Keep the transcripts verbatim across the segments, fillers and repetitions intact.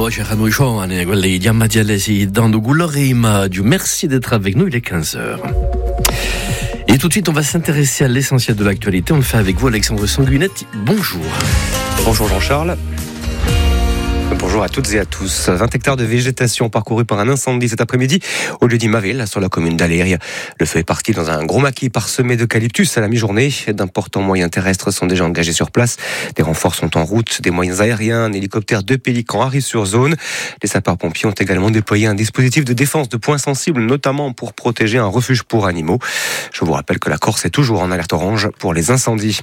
oggi erano i giovani, quelli di Ammadialesi dans Goulorima. Merci d'être avec nous, il est quinze heures. Et tout de suite, on va s'intéresser à l'essentiel de l'actualité. On le fait avec vous, Alexandre Sanguinetti. Bonjour. Bonjour Jean-Charles. Bonjour à toutes et à tous. vingt hectares de végétation parcourus par un incendie cet après-midi au lieu d'Imaville, sur la commune d'Aléria. Le feu est parti dans un gros maquis parsemé d'eucalyptus à la mi-journée. D'importants moyens terrestres sont déjà engagés sur place. Des renforts sont en route, des moyens aériens, un hélicoptère de Pélican arrive sur zone. Les sapeurs-pompiers ont également déployé un dispositif de défense de points sensibles, notamment pour protéger un refuge pour animaux. Je vous rappelle que la Corse est toujours en alerte orange pour les incendies.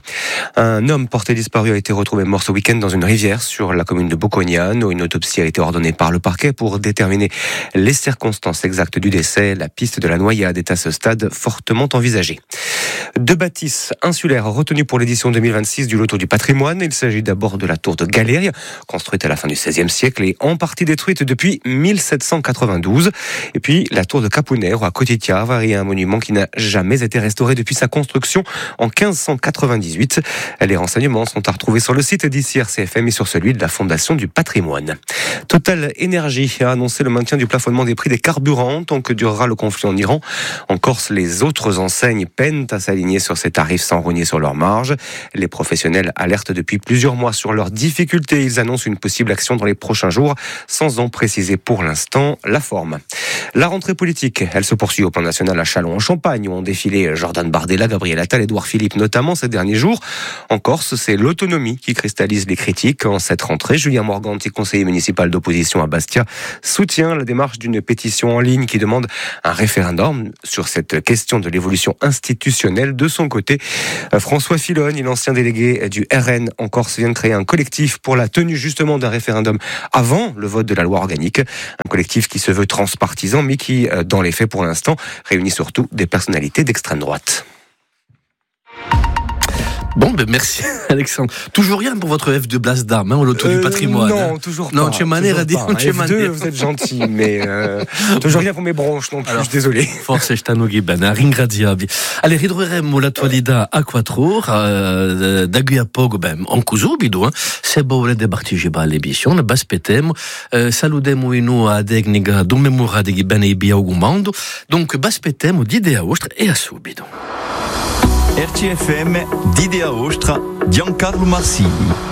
Un homme porté disparu a été retrouvé mort ce week-end dans une rivière sur la commune de Bocognane. Une autopsie a été ordonnée par le parquet pour déterminer les circonstances exactes du décès. La piste de la noyade est à ce stade fortement envisagée. Deux bâtisses insulaires retenues pour l'édition deux mille vingt-six du Loto du patrimoine. Il s'agit d'abord de la tour de Galéria, construite à la fin du seizième siècle et en partie détruite depuis mille sept cent quatre-vingt-douze. Et puis la tour de Capunero à Cotitia, un monument qui n'a jamais été restauré depuis sa construction en quinze cent quatre-vingt-dix-huit. Les renseignements sont à retrouver sur le site d'I C R C F M et sur celui de la Fondation du patrimoine. Total Énergie a annoncé le maintien du plafonnement des prix des carburants tant que durera le conflit en Iran. En Corse, les autres enseignes peinent à s'aligner sur ces tarifs sans rogner sur leurs marges. Les professionnels alertent depuis plusieurs mois sur leurs difficultés. Ils annoncent une possible action dans les prochains jours sans en préciser pour l'instant la forme. La rentrée politique, elle se poursuit au plan national à Châlons-en-Champagne où ont défilé Jordan Bardella, Gabriel Attal, Édouard Philippe notamment ces derniers jours. En Corse, c'est l'autonomie qui cristallise les critiques. En cette rentrée, Julien Morganti, conseiller municipal d'opposition à Bastia, soutient la démarche d'une pétition en ligne qui demande un référendum sur cette question de l'évolution institutionnelle. De son côté, François Filoni, l'ancien délégué du R N en Corse, vient de créer un collectif pour la tenue justement d'un référendum avant le vote de la loi organique. Un collectif qui se veut transpartisan mais qui, dans les faits pour l'instant, réunit surtout des personnalités d'extrême droite. Bon, ben merci Alexandre. Toujours rien pour votre F deux Blas d'Armes hein, au Loto euh, du patrimoine. Non, hein. toujours non, pas. Tu es mané à dire. F deux, vous êtes gentil, mais euh, toujours rien pour mes bronches non plus. Alors, je suis désolé. Forse stanoghi bene, ringraziavi. Allez, ridroveremo l'attualità a quattro ore, da qui a poco, ben, anche subito, eh. Se volete partecipare all'emissione, vi aspettiamo. Eh, salutiamo in noi a tecnica d'un memorare che bene i augumando. Donc, vi aspettiamo di idea vostra e a subito. R C F M, d'Idea Ostra, Giancarlo Marsini.